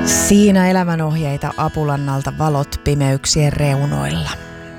Siinä elämänohjeita Apulannalta valot pimeyksien reunoilla.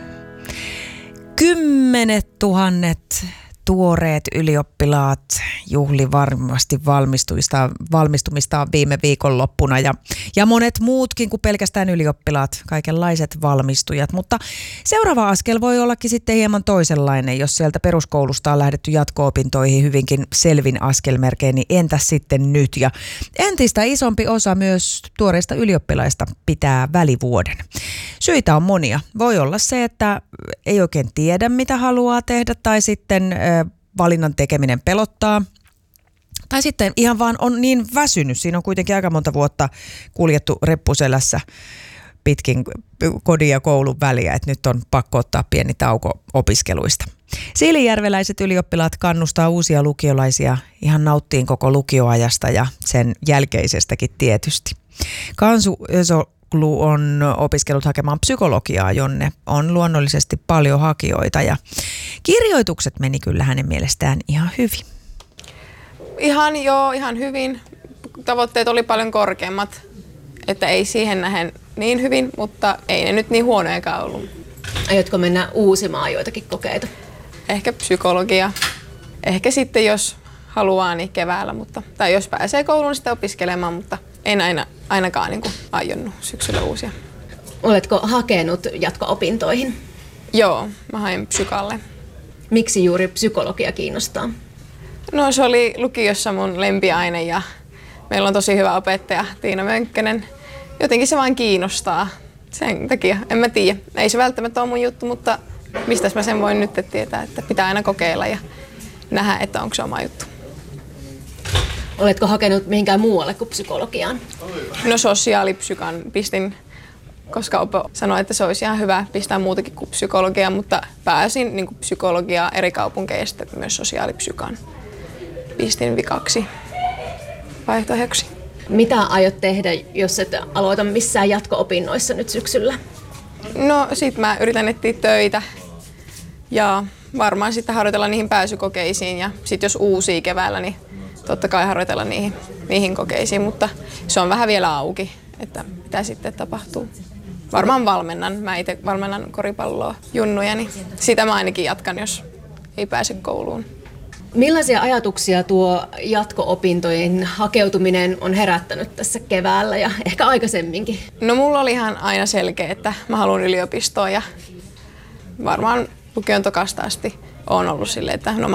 10 000 tuoreet ylioppilaat juhli varmasti valmistumistaan viime viikonloppuna ja monet muutkin kuin pelkästään ylioppilaat, kaikenlaiset valmistujat. Mutta seuraava askel voi ollakin sitten hieman toisenlainen, jos sieltä peruskoulusta on lähdetty jatko-opintoihin hyvinkin selvin askelmerkein, niin entäs sitten nyt? Ja entistä isompi osa myös tuoreista ylioppilaista pitää välivuoden. Syitä on monia. Voi olla se, että ei oikein tiedä mitä haluaa tehdä tai sitten valinnan tekeminen pelottaa. Tai sitten ihan vaan on niin väsynyt. Siinä on kuitenkin aika monta vuotta kuljettu reppuselässä pitkin kodin ja koulun väliä, että nyt on pakko ottaa pieni tauko opiskeluista. Siilinjärveläiset ylioppilaat kannustaa uusia lukiolaisia ihan nauttiin koko lukioajasta ja sen jälkeisestäkin tietysti. Kansu Özoglu on opiskellut hakemaan psykologiaa, jonne on luonnollisesti paljon hakijoita ja kirjoitukset meni kyllä hänen mielestään ihan hyvin. Ihan hyvin. Tavoitteet oli paljon korkeammat, että ei siihen nähen niin hyvin, mutta ei ne nyt niin huonojakaan ollut. Aiotko mennä uusimaan joitakin kokeita? Ehkä psykologia. Ehkä sitten jos haluaa niin keväällä, tai jos pääsee kouluun sitten opiskelemaan, mutta en ainakaan niin kuin aionnut syksyllä uusia. Oletko hakenut jatko-opintoihin? Joo, mä hain psykalle. Miksi juuri psykologia kiinnostaa? No se oli lukiossa mun lempiaine ja meillä on tosi hyvä opettaja Tiina Mönkkönen. Jotenkin se vaan kiinnostaa. Sen takia, en mä tiedä. Ei se välttämättä ole mun juttu, mutta mistäs mä sen voin nyt tietää, että pitää aina kokeilla ja nähdä, että onko se oma juttu. Oletko hakenut mihinkään muualle kuin psykologiaan? No sosiaalipsykan pistin, koska Opo sanoi, että se olisi ihan hyvä pistää muutakin kuin psykologiaa, mutta pääsin niin kuin psykologiaa eri kaupunkeista myös sosiaalipsykan. Pistin vikaksi vaihtoehdoksi. Mitä aiot tehdä, jos et aloita missään jatko-opinnoissa nyt syksyllä? No sit mä yritän etsiä töitä ja varmaan sitten harjoitella niihin pääsykokeisiin ja sit jos uusii keväällä, niin totta kai harjoitella niihin kokeisiin, mutta se on vähän vielä auki, että mitä sitten tapahtuu. Varmaan valmennan. Mä itse valmennan koripalloa junnuja, niin sitä mä ainakin jatkan, jos ei pääse kouluun. Millaisia ajatuksia tuo jatko-opintojen hakeutuminen on herättänyt tässä keväällä ja ehkä aikaisemminkin? No mulla oli ihan aina selkeä, että mä haluan yliopistoon ja varmaan lukion tokasta asti olen ollut silleen, että no